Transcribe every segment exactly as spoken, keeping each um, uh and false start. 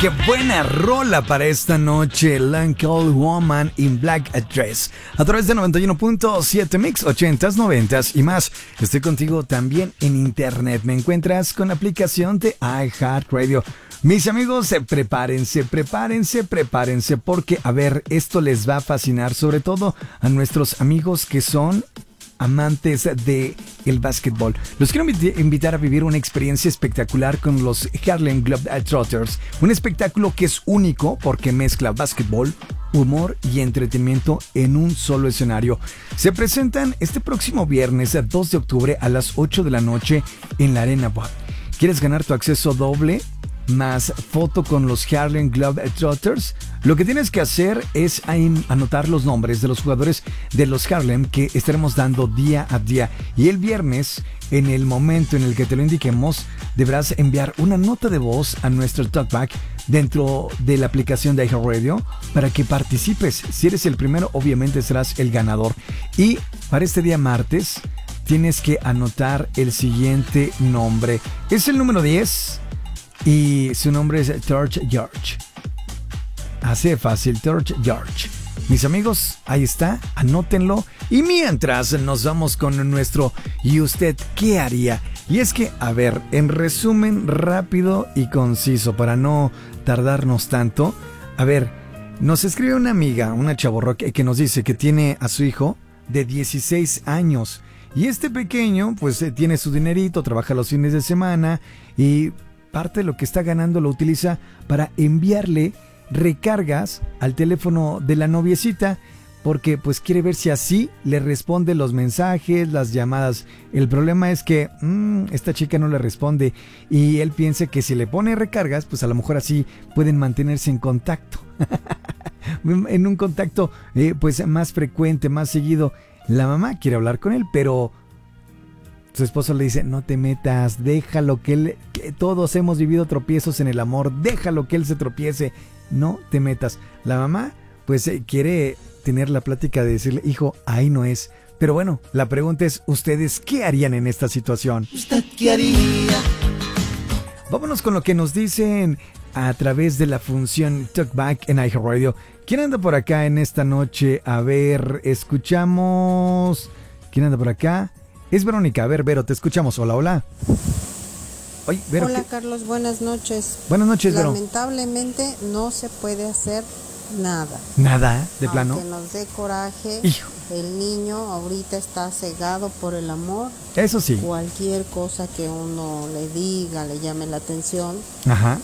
qué buena rola para esta noche. Lanky Old Woman in Black Dress. A través de noventa y uno punto siete Mix, ochentas, noventas y más. Estoy contigo también en internet. Me encuentras con la aplicación de iHeartRadio. Mis amigos, eh, prepárense, prepárense, prepárense, porque, a ver, esto les va a fascinar, sobre todo a nuestros amigos que son amantes de el básquetbol. Los quiero invitar a vivir una experiencia espectacular con los Harlem Globetrotters. Un espectáculo que es único porque mezcla básquetbol, humor y entretenimiento en un solo escenario. Se presentan este próximo viernes, dos de octubre, a las ocho de la noche en la Arena Bob. ¿Quieres ganar tu acceso doble más foto con los Harlem Globetrotters? Lo que tienes que hacer es anotar los nombres de los jugadores de los Harlem que estaremos dando día a día. Y el viernes, en el momento en el que te lo indiquemos, deberás enviar una nota de voz a nuestro talkback dentro de la aplicación de iHeartRadio para que participes. Si eres el primero, obviamente serás el ganador. Y para este día martes, tienes que anotar el siguiente nombre. Es el número diez. Y su nombre es Torch George. Así de fácil, Torch George. Mis amigos, ahí está, anótenlo. Y mientras nos vamos con nuestro ¿y usted qué haría? Y es que, a ver, en resumen rápido y conciso, para no tardarnos tanto. A ver, nos escribe una amiga, una chavorro, que, que nos dice que tiene a su hijo de dieciséis años. Y este pequeño, pues, tiene su dinerito, trabaja los fines de semana y parte de lo que está ganando lo utiliza para enviarle recargas al teléfono de la noviecita, porque pues quiere ver si así le responde los mensajes, las llamadas. El problema es que mmm, esta chica no le responde y él piensa que si le pone recargas, pues a lo mejor así pueden mantenerse en contacto. En un contacto eh, pues más frecuente, más seguido. La mamá quiere hablar con él, pero su esposo le dice: no te metas, déjalo que él, que todos hemos vivido tropiezos en el amor, déjalo que él se tropiece, no te metas. La mamá pues eh, quiere tener la plática de decirle: hijo, ahí no es. Pero bueno, la pregunta es: ¿ustedes qué harían en esta situación? ¿Usted qué haría? Vámonos con lo que nos dicen a través de la función Talkback en iHeartRadio. ¿Quién anda por acá en esta noche? A ver, escuchamos. ¿Quién anda por acá? Es Verónica. A ver, Vero, te escuchamos. Hola, hola. Oye, Vero, hola, ¿qué? Carlos. Buenas noches. Buenas noches, Vero. Lamentablemente no se puede hacer nada. Nada, de plano. Aunque nos dé coraje, Hijo. El niño ahorita está cegado por el amor. Eso sí. Cualquier cosa que uno le diga, le llame la atención, Ajá.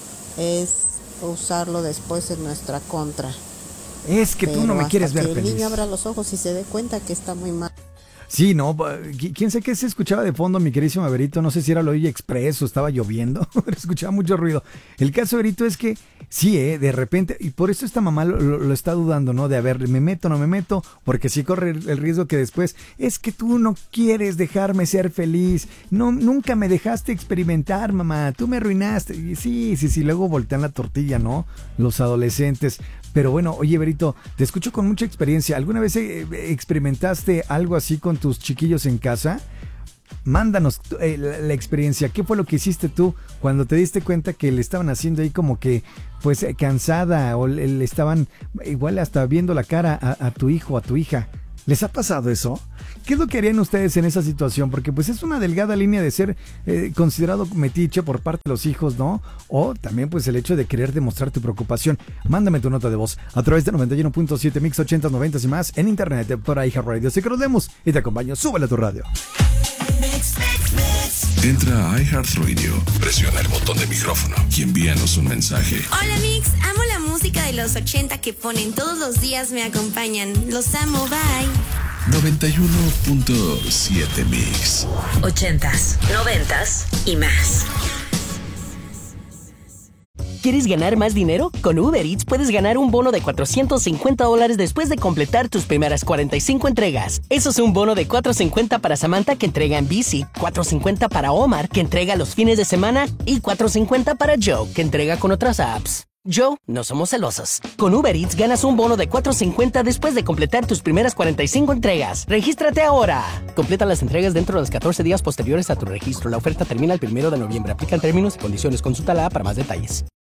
es usarlo después en nuestra contra. Es que Pero tú no me quieres ver que feliz. el niño abra los ojos y se dé cuenta que está muy mal. Sí, no, quién sé qué se escuchaba de fondo, mi queridísimo Verito, no sé si era el Oye Express o estaba lloviendo, pero escuchaba mucho ruido. El caso, Verito, es que sí, eh, de repente, y por eso esta mamá lo, lo, lo está dudando, ¿no? De a ver, ¿me meto o no me meto? Porque sí corre el, el riesgo que después, es que tú no quieres dejarme ser feliz, no, nunca me dejaste experimentar, mamá, tú me arruinaste. Y sí, sí, sí, luego voltean la tortilla, ¿no? Los adolescentes. Pero bueno, oye, Verito, te escucho con mucha experiencia. ¿Alguna vez eh, experimentaste algo así con tus chiquillos en casa? Mándanos eh, la, la experiencia. ¿Qué fue lo que hiciste tú cuando te diste cuenta que le estaban haciendo ahí como que, pues, eh, cansada o le, le estaban igual hasta viendo la cara a, a tu hijo, a tu hija? ¿Les ha pasado eso? ¿Qué es lo que harían ustedes en esa situación? Porque pues es una delgada línea de ser eh, considerado metiche por parte de los hijos, ¿no? O también pues el hecho de querer demostrar tu preocupación. Mándame tu nota de voz a través de noventa y uno punto siete Mix ochentas, noventas y más en internet por iHeartRadio. Así que nos vemos y te acompaño. Súbele a tu radio. Entra a iHeartRadio, presiona el botón de micrófono y envíanos un mensaje. Hola Mix, amo la música de los ochenta que ponen todos los días, me acompañan. Los amo, bye. noventa y uno punto siete Mix. Ochentas, noventas y más. ¿Quieres ganar más dinero? Con Uber Eats puedes ganar un bono de cuatrocientos cincuenta dólares después de completar tus primeras cuarenta y cinco entregas. Eso es un bono de cuatrocientos cincuenta para Samantha, que entrega en bici, cuatrocientos cincuenta para Omar, que entrega los fines de semana, y cuatrocientos cincuenta para Joe, que entrega con otras apps. Joe, no somos celosos. Con Uber Eats ganas un bono de cuatrocientos cincuenta después de completar tus primeras cuarenta y cinco entregas. ¡Regístrate ahora! Completa las entregas dentro de los catorce días posteriores a tu registro. La oferta termina el primero de noviembre. Aplican términos y condiciones. Consulta la app para más detalles.